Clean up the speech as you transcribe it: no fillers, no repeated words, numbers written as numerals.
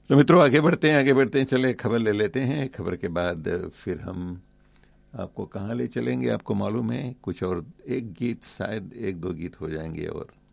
तो मित्रों आगे बढ़ते हैं, चले खबर ले लेते हैं। खबर के बाद फिर हम आपको कहाँ ले चलेंगे आपको मालूम है, कुछ और एक गीत, शायद एक दो गीत हो जाएंगे और